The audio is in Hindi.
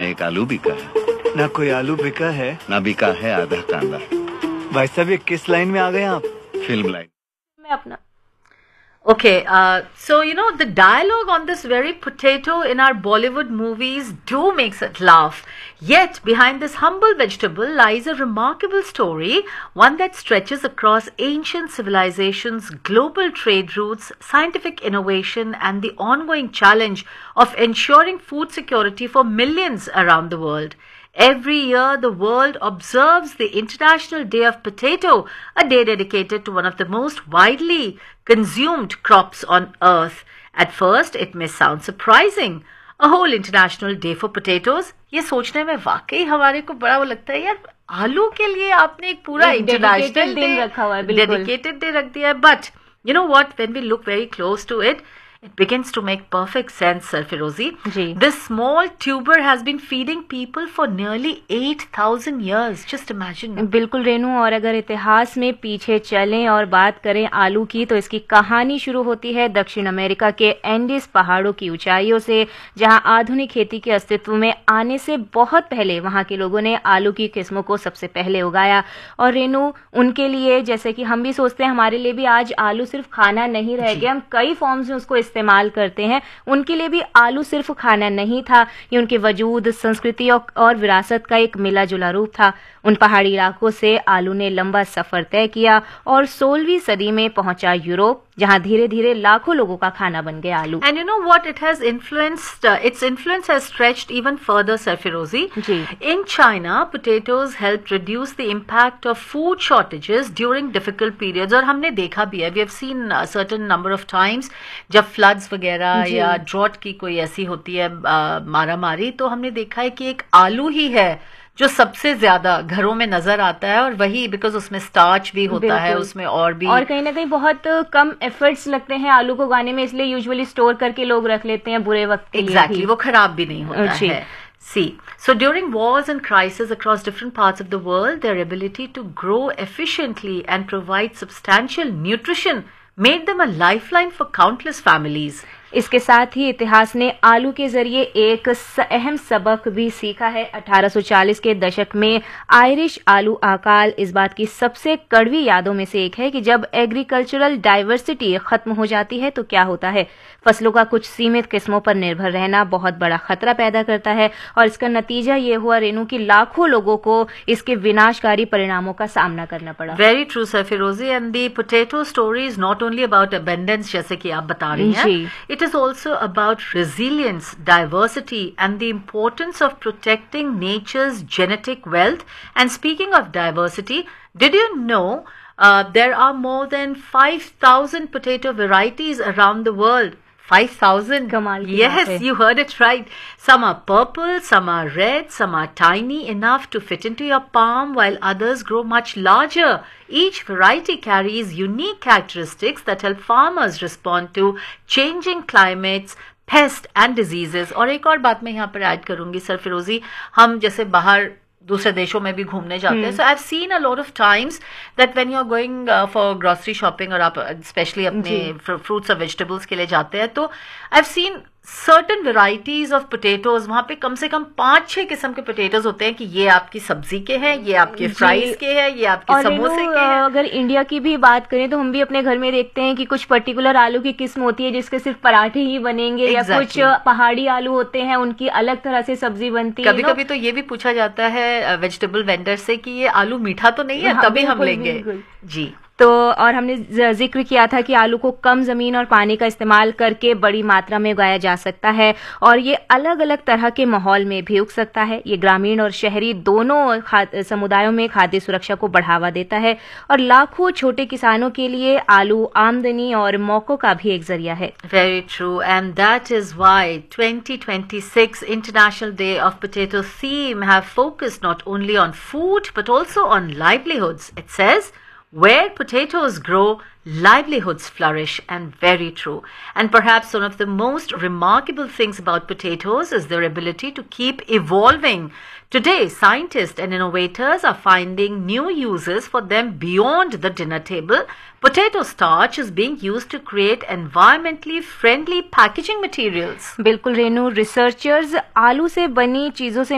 एक आलू बिका है। ना कोई आलू बिका है, ना बिका है आधा कांदा। भाई साहब ये किस लाइन में आ गए आप? फिल्म लाइन में अपना Okay, so the dialogue on this very potato in our Bollywood movies do makes us laugh. Yet behind this humble vegetable lies a remarkable story, one that stretches across ancient civilizations, global trade routes, scientific innovation, and the ongoing challenge of ensuring food security for millions around the world. Every year, the world observes the International Day of Potato, a day dedicated to one of the most widely consumed crops on earth. At first, it may sound surprising. A whole International Day for Potatoes? ये सोचने में वाकई हमारे को बड़ा वो लगता है यार, आलू के लिए आपने एक पूरा इंटरनेशनल डे रखा हुआ है, डेडिकेटेड डे रख दिया है. But you know what? When we look very close to it, it begins to make perfect sense, Sarfirozi. This small tuber has been feeding people for nearly 8,000 years. Just imagine. बिल्कुल रेनू, और अगर इतिहास में पीछे चलें और बात करें आलू की, तो इसकी कहानी शुरू होती है दक्षिण अमेरिका के एंडीज पहाड़ों की ऊंचाइयों से, जहां आधुनिक खेती के अस्तित्व में आने से बहुत पहले वहां के लोगों ने आलू की किस्मों को सबसे पहले उगाया. और रेनू, उनके लिए, जैसे कि हम भी सोचते हैं हमारे लिए भी आज आलू सिर्फ खाना नहीं रह गया, हम कई फॉर्म्स में उसको इस्तेमाल करते हैं, उनके लिए भी आलू सिर्फ खाना नहीं था, ये उनके वजूद, संस्कृति और विरासत का एक मिला जुला रूप था. उन पहाड़ी इलाकों से आलू ने लंबा सफर तय किया और 16वीं सदी में पहुंचा यूरोप, जहां धीरे धीरे लाखों लोगों का खाना बन गया आलू. And you know what? It has influenced, its influence has stretched even further, Sarfirozi. In China, potatoes helped reduce the impact of food shortages during difficult periods. और हमने देखा भी है, we have seen a certain number of times जब floods वगैरह या drought की कोई ऐसी होती है मारामारी, तो हमने देखा है कि एक आलू ही है जो सबसे ज्यादा घरों में नजर आता है, और वही बिकॉज उसमें स्टार्च भी होता है, उसमें और कहीं ना कहीं बहुत कम एफर्ट्स लगते हैं आलू को उगाने में, इसलिए यूजुअली स्टोर करके लोग रख लेते हैं बुरे वक्त के लिए. एग्जैक्टली, वो खराब भी नहीं होता है. See, so during wars and crises across different parts of the world, their ability to grow efficiently and provide substantial nutrition made them a lifeline for countless families. इसके साथ ही इतिहास ने आलू के जरिए एक अहम सबक भी सीखा है. 1840 के दशक में आयरिश आलू अकाल इस बात की सबसे कड़वी यादों में से एक है कि जब एग्रीकल्चरल डाइवर्सिटी खत्म हो जाती है तो क्या होता है. फसलों का कुछ सीमित किस्मों पर निर्भर रहना बहुत बड़ा खतरा पैदा करता है, और इसका नतीजा ये हुआ रेनू कि लाखों लोगों को इसके विनाशकारी परिणामों का सामना करना पड़ा. Very true सरफिरोजी. And the potato story is not only about abundance, जैसे कि आप बता रही हैं. It is also about resilience, diversity, and the importance of protecting nature's genetic wealth. And speaking of diversity, did you know there are more than 5,000 potato varieties around the world? 5,000. Yes, you heard it right. Some are purple, some are red, some are tiny enough to fit into your palm, while others grow much larger. Each variety carries unique characteristics that help farmers respond to changing climates, pests and diseases. और एक और बात मैं यहाँ पर ऐड करूंगी सरफिरोजी, हम जैसे बाहर दूसरे देशों में भी घूमने जाते हैं, सो I have seen a lot of times that when you are going for grocery shopping, और आप स्पेशली अपने फ्रूट्स और वेजिटेबल्स के लिए जाते हैं, तो I have seen certain varieties of potatoes. वहां पे कम से कम 5-6 किस्म के पोटैटोज होते हैं कि ये आपकी सब्जी के हैं, ये आपके फ्राइज के हैं, ये आपके समोसे के हैं. अगर इंडिया की भी बात करें तो हम भी अपने घर में देखते हैं कि कुछ पर्टिकुलर आलू की किस्म होती है जिसके सिर्फ पराठे ही बनेंगे, या कुछ पहाड़ी आलू होते हैं उनकी अलग तरह से सब्जी बनती है. कभी कभी तो ये भी पूछा जाता है वेजिटेबल वेंडर से कि ये आलू मीठा तो नहीं है, तभी हम लेंगे. जी. तो और हमने जिक्र किया था कि आलू को कम जमीन और पानी का इस्तेमाल करके बड़ी मात्रा में उगाया जा सकता है, और ये अलग अलग तरह के माहौल में भी उग सकता है. ये ग्रामीण और शहरी दोनों समुदायों में खाद्य सुरक्षा को बढ़ावा देता है, और लाखों छोटे किसानों के लिए आलू आमदनी और मौकों का भी एक जरिया है. Very true. And that is why 2026 international day of potato theme have focused not only on food but also on livelihoods. It says, where potatoes grow, livelihoods flourish. And very true. And perhaps one of the most remarkable things about potatoes is their ability to keep evolving. Today, scientists and innovators are finding new uses for them beyond the dinner table. Potato starch is being used to create environmentally friendly packaging materials. बिल्कुल रेनू, रिसर्चर्स आलू से बनी चीजों से